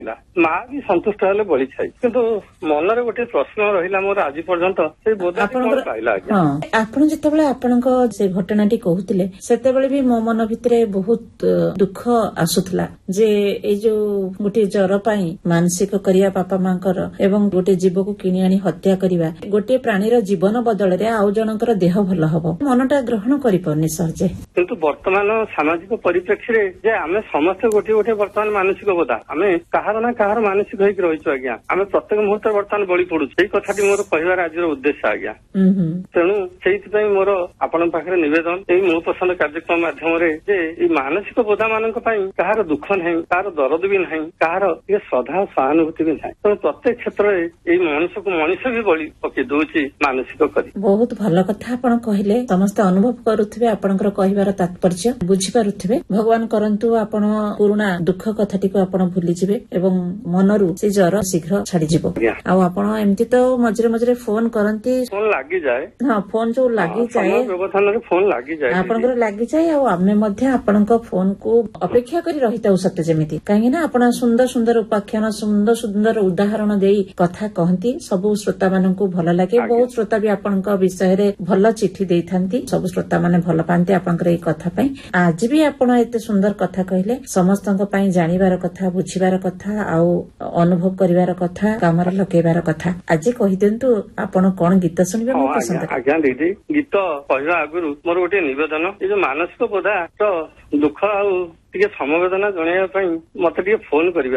ମା ବି ସନ୍ତୁଷ୍ଟ ହେଲେ ବଳି ଛାଇ। କିନ୍ତୁ ମନରେ ଗୋଟେ ପ୍ରଶ୍ନ ରହିଲା ମୋର ଆଜି ପର୍ଯ୍ୟନ୍ତ, ସେଇ ବୋଧା ପାଇଲା ଆଜ୍ଞା। ଆପଣ ଯେତେବେଳେ ଆପଣଙ୍କ ସେ ଘଟଣାଟି କହୁଥିଲେ ସେତେବେଳେ ବି ମୋ ମନ ଭିତରେ ବହୁତ ଦୁଃଖ ଆସୁଥିଲା ଯେ ଏଇ ଯୋଉ ଗୋଟେ ଜର ପାଇଁ ମାନସିକ କରିବା ବାପା ମାଙ୍କର ଏବଂ ଗୋଟେ ଜୀବକୁ କିଣି ଆଣି ହତ୍ୟା କରିବା, ଗୋଟିଏ ପ୍ରାଣୀର ଜୀବନ ବଦଳରେ ଆଉ ଜଣଙ୍କର ଦେହ ଭଲ ହବ, ମନଟା ଗ୍ରହଣ କରିପାରୁନି ସହଜେ। କିନ୍ତୁ ବର୍ତ୍ତମାନ ସାମାଜିକ ପରିପ୍ରେକ୍ଷୀରେ ଯେ ଆମେ ସମସ୍ତେ ଗୋଟିଏ ଗୋଟିଏ ବର୍ତ୍ତମାନ ମାନସିକ ବୋଧା, ଆମେ କାହାର ନା କାହାର ମାନସିକ ହେଇକି ରହିଛୁ ଆଜ୍ଞା। ଆମେ ପ୍ରତ୍ୟେକ ମୁହୂର୍ତ୍ତରେ ବର୍ତ୍ତମାନ ବଳି ପଡୁଛୁ। ସେଇ କଥାଟି ମୋର କହିବାର ଆଜିର ଉଦ୍ଦେଶ୍ୟ ଆଜ୍ଞା। ତେଣୁ ସେଇଥିପାଇଁ ମୋର ଆପଣଙ୍କ ପାଖରେ ନିବେଦନ, ଏଇ ମୋ ପସନ୍ଦ କାର୍ଯ୍ୟକ୍ରମ ମାଧ୍ୟମରେ ଯେ ଏଇ ମାନସିକ ବୋଧା ମାନଙ୍କ ପାଇଁ କାହାର ଦୁଃଖ ନାହିଁ, କାହାର ଦରଦ ବି ନାହିଁ, କାହାର ଟିକେ ଶ୍ରଦ୍ଧା ସହାନୁଭୂତି ବି ନାହିଁ। ତେଣୁ ପ୍ରତ୍ୟେକ କ୍ଷେତ୍ରରେ ଏଇ ମଣିଷକୁ ମଣିଷ ବି ବଳି ପକେଇ ଦଉଛି ମାନସିକ କରି। ବହୁତ ଭଲ କଥା ଆପଣ କହିଲେ। ସମସ୍ତେ ଅନୁଭବ କରୁଥିବେ ଆପଣଙ୍କର କହିବାର ତାତ୍ପର୍ଯ୍ୟ, ବୁଝିପାରୁଥିବେ। ଭଗବାନ କରନ୍ତୁ ଆପଣ ପୁରୁଣା ଦୁଃଖ କଥାଟିକୁ ଆପଣ ଭୁଲିଯିବେ ଏବଂ ମନରୁ ସେ ଜର ଶୀଘ୍ର ଛାଡିଯିବ। ଆଉ ଆପଣ ଏମିତି ତ ମଝିରେ ମଝିରେ ଫୋନ କରନ୍ତି, ଫୋନ ଲାଗିଯାଏ। ହଁ, ଫୋନ ଯୋଉ ଲାଗିଯାଏ ବ୍ୟବଧାନରେ ଫୋନ ଲାଗିଯାଏ, ଆପଣଙ୍କର ଲାଗିଯାଏ। ଆଉ ଆମେ ମଧ୍ୟ ଆପଣଙ୍କ ଫୋନକୁ ଅପେକ୍ଷା କରି ରହିଥାଉ ସତେ ଯେମିତି, କାହିଁକି ନା ଆପଣ ସୁନ୍ଦର ସୁନ୍ଦର ଉପାଖ୍ୟାନ, ସୁନ୍ଦର ସୁନ୍ଦର ଉଦାହରଣ ଦେଇ କଥା କହନ୍ତି। ସବୁ ଶ୍ରୋତା ମାନଙ୍କୁ ଭଲ ଲାଗେ। ବହୁତ ଶ୍ରୋତା ବି ଆପଣଙ୍କ ବିଷୟରେ ଭଲ ଚିଠି ଦେଇଥାନ୍ତି। ସବୁ ଶ୍ରୋତା ମାନେ ଭଲ ପାଆନ୍ତି ଆପଣଙ୍କର ଏଇ କଥା ପାଇଁ। ଆଜି ବି ଆପଣ ଏତେ ସୁନ୍ଦର କଥା କହିଲେ, ସମସ୍ତଙ୍କ ପାଇଁ ଜାଣିବାର କଥା, ବୁଝିବାର କଥା, ଆଉ ଅନୁଭବ କରିବାର କଥା, କାମରେ ଲଗେଇବାର କଥା। ଆଜି କହିଦିଅନ୍ତୁ ଆପଣ କଣ ଗୀତ ଶୁଣିବେ ମୋ ପସନ୍ଦ? ଆଜ୍ଞା ଦିଦି, ଗୀତ କହିବା ଆଗରୁ ମୋର ଗୋଟେ ନିବେଦନ, ଏ ଯୋଉ ମାନସିକ ବୋଧା ତ ଦୁଃଖ ଆଉ ଟିକେ ସମବେଦନା ଜଣେଇବା ପାଇଁ ମତେ ଟିକେ ଫୋନ କରିବା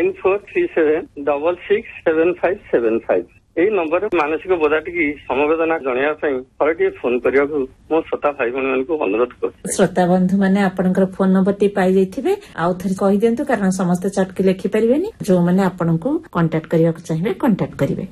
9437667575। ଏଇ ନମ୍ବରରେ ମାନସିକ ବୋଧା ଟିକେ ସମବେଦନା ଜଣେଇବା ପାଇଁ ଥରେ ଟିକେ ଫୋନ କରିବାକୁ ମୋ ଶ୍ରୋତା ଭାଇ ଭଉଣୀ ମାନଙ୍କୁ ଅନୁରୋଧ କରୁଛି। ଶ୍ରୋତା ବନ୍ଧୁ ମାନେ ଆପଣଙ୍କର ଫୋନ ନମ୍ବରଟି ପାଇଯାଇଥିବେ, ଆଉ ଥରେ କହିଦିଅନ୍ତୁ, କାରଣ ସମସ୍ତେ ଚଟକି ଲେଖିପାରିବେନି। ଯୋଉମାନେ ଆପଣଙ୍କୁ କଣ୍ଟାକ୍ଟ କରିବାକୁ ଚାହିଁବେ କଣ୍ଟାକ୍ଟ କରିବେ।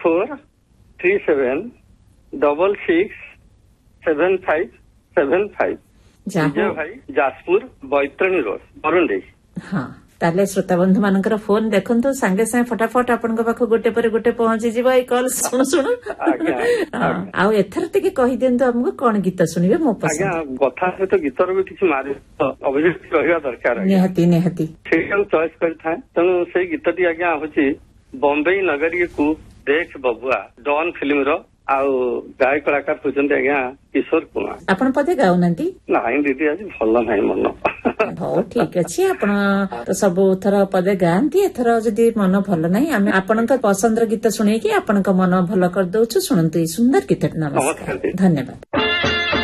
9437667575। ବିଜୟ ଭାଇ, ଯାଜପୁର ବୈତରଣୀ ରୋଡ, ବରୁଣେଇ। ହଁ, ତାହେଲେ ଶ୍ରୋତା ବନ୍ଧୁ ମାନଙ୍କର ଫୋନ ଦେଖନ୍ତୁ, ସାଙ୍ଗେ ସାଙ୍ଗେ ଫଟାଫଟ ଆପଣଙ୍କ ପାଖକୁ ଗୋଟେ ପରେ ଗୋଟେ ପହଞ୍ଚିଯିବ ଏଇ କଲ ଶୁଣୁ ଶୁଣୁ। ଆଉ ଏଥର ଟିକେ କହିଦିଅନ୍ତୁ ଆମକୁ କଣ ଗୀତ ଶୁଣିବେ ମୋ ପସନ୍ଦ? କଥା ସହିତ ଗୀତର ବି କିଛି ଅଭିବ୍ୟକ୍ତି ରହିବା ଦରକାର। ନିହାତି ନିହାତି ସେଇଟାକୁ ଚଏସ କରିଥାଏ। ତେଣୁ ସେଇ ଗୀତଟି ଆଜ୍ଞା ହଉଛି ବମ୍ବେଇ ନଗରୀକୁ ଦେଖ ବବୁଆ, ଡନ୍ ଫିଲ୍ମର, ଆଉ ଗାୟକ କଳାକାର ହଉଛନ୍ତି ଆଜ୍ଞା କିଶୋର କୁମାର। ଆପଣ ପଦେ ଗାଉନାହାନ୍ତି? ନାଇଁ ଦିଦି, ଆଜି ଭଲ ନାହିଁ ମନ। ହଉ ଠିକ ଅଛି, ଆପଣ ତ ସବୁ ଥର ପଦେ ଗାଆନ୍ତି, ଏଥର ଯଦି ମନ ଭଲ ନାହିଁ ଆମେ ଆପଣଙ୍କ ପସନ୍ଦର ଗୀତ ଶୁଣେଇକି ଆପଣଙ୍କ ମନ ଭଲ କରିଦଉଛୁ। ଶୁଣନ୍ତୁ ଏଇ ସୁନ୍ଦର ଗୀତଟି। ନମସ୍କାର, ଧନ୍ୟବାଦ।